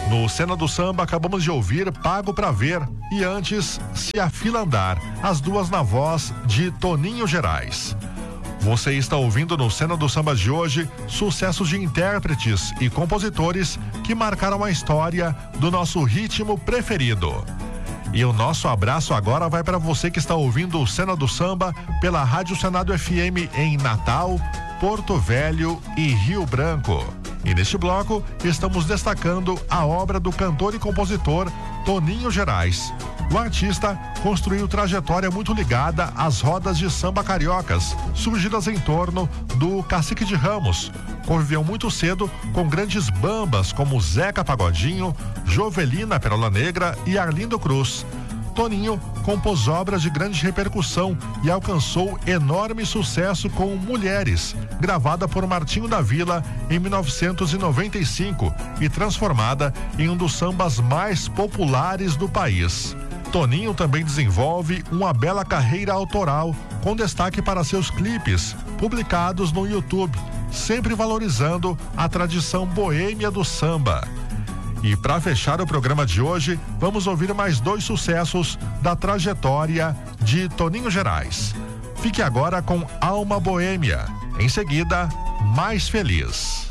No Cena do Samba, acabamos de ouvir Pago Pra Ver e antes, Se a Fila Andar, as duas na voz de Toninho Gerais. Você está ouvindo no Cena do Samba de hoje sucessos de intérpretes e compositores que marcaram a história do nosso ritmo preferido. E o nosso abraço agora vai para você que está ouvindo o Cena do Samba pela Rádio Senado FM em Natal, Porto Velho e Rio Branco. E neste bloco estamos destacando a obra do cantor e compositor Toninho Gerais. O artista construiu trajetória muito ligada às rodas de samba cariocas, surgidas em torno do Cacique de Ramos. Conviveu muito cedo com grandes bambas como Zeca Pagodinho, Jovelina Pérola Negra e Arlindo Cruz. Toninho compôs obras de grande repercussão e alcançou enorme sucesso com Mulheres, gravada por Martinho da Vila em 1995 e transformada em um dos sambas mais populares do país. Toninho também desenvolve uma bela carreira autoral, com destaque para seus clipes, publicados no YouTube, sempre valorizando a tradição boêmia do samba. E para fechar o programa de hoje, vamos ouvir mais dois sucessos da trajetória de Toninho Gerais. Fique agora com Alma Boêmia. Em seguida, Mais Feliz.